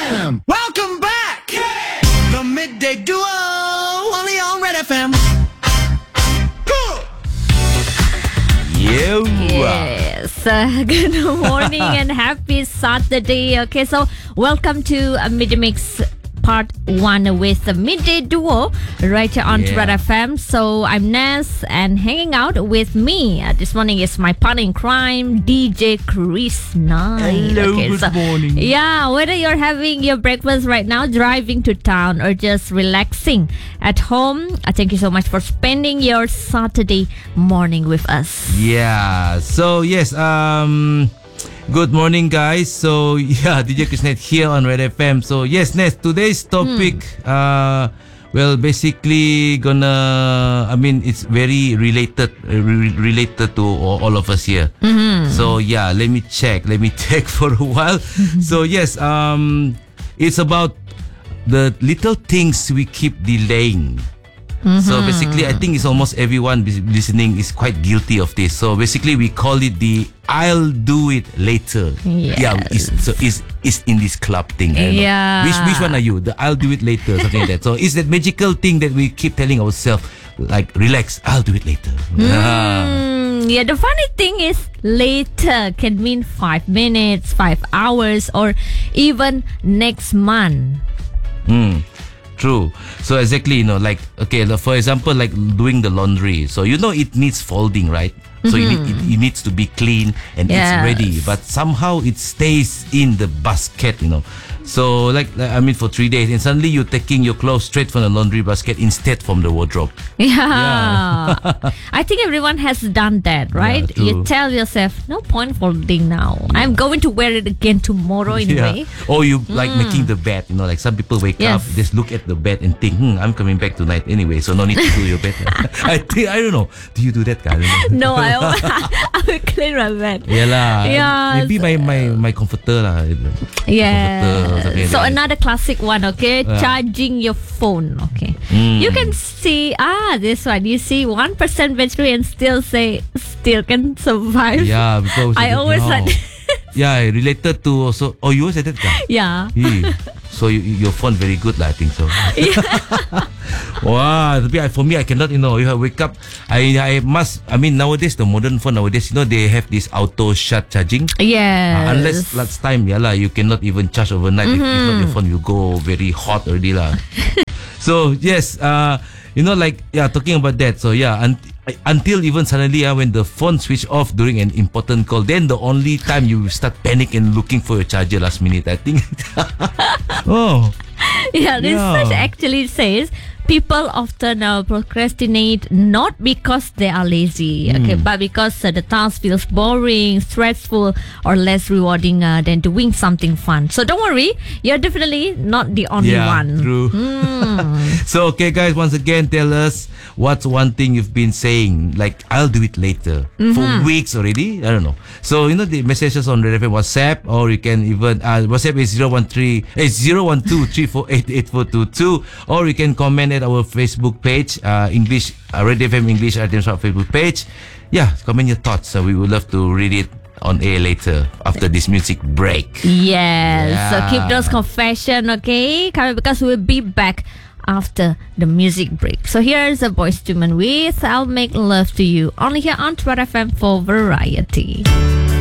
FM. Welcome back. The Midday Duo, only on Red FM. Yes. Good morning and happy Saturday. Okay, so welcome to Midday Mix Part 1 with the Midday Duo right here on Red FM. So I'm Ness, and hanging out with me this morning is my partner in crime, DJ Chris Knight. Hello, good morning. Yeah, whether you're having your breakfast right now, driving to town, or just relaxing at home, thank you so much for spending your Saturday morning with us. Yeah, so yes, good morning, guys. So yeah, DJ Chris Knight here on Red FM. So yes, Ness, today's topic, well, basically it's very related to all of us here. So yeah, let me check for a while. So yes, it's about the little things we keep delaying. So basically, I think it's almost everyone listening is quite guilty of this. So basically, we call it the "I'll do it later." Yes. Yeah, it's in this club thing. I don't know. Yeah. Which one are you? The "I'll do it later" something like that. So it's that magical thing that we keep telling ourselves, like, relax, I'll do it later. Yeah, the funny thing is later can mean 5 minutes, 5 hours, or even next month. True. So exactly, like, okay, for example, like doing the laundry. So it needs folding, right? So it needs to be clean and it's ready. But somehow it stays in the basket, So for 3 days, and suddenly you're taking your clothes straight from the laundry basket instead from the wardrobe. Yeah. I think everyone has done that, right? Yeah, you tell yourself, no point folding now. I'm going to wear it again tomorrow anyway. Or you like making the bed, like some people wake up, just look at the bed and think, I'm coming back tonight anyway, so no need to do your bed. I don't know. Do you do that, guy? No, I will clean my bed. Yeah. Maybe my comforter lah. Yeah. Comforter, so another classic one, okay? Charging your phone, okay? You can see, this one. You see 1% battery and still can survive. Yeah, because I always like. Yeah, related to also. Oh, you said that, guy? Yeah. So your phone very good lah, I think so. Wow, for me I cannot, if I wake up, I must, nowadays the modern phone nowadays, they have this auto shut charging. Yes. Unless last time, you cannot even charge overnight. If not, your phone will go very hot already lah. So yes, talking about that. So yeah, until even suddenly when the phone switch off during an important call, then the only time you start panic and looking for your charger last minute, I think. Research actually says people often procrastinate not because they are lazy, but because the task feels boring, stressful, or less rewarding than doing something fun. So don't worry, you're definitely not the only one. True. So okay, guys, once again, tell us what's one thing you've been saying, like, I'll do it later, for weeks already. I don't know. So the messages on Red FM WhatsApp, or you can even WhatsApp is 012-348-8422, or you can comment at our Facebook page, English Red FM English Items Shop Facebook page. Yeah, comment your thoughts. So we would love to read it on air later after this music break. Yes. So keep those confessions, okay? Because we'll be back after the music break. So here's a Boyz II Men with "I'll Make Love to You," only here on Red FM for variety.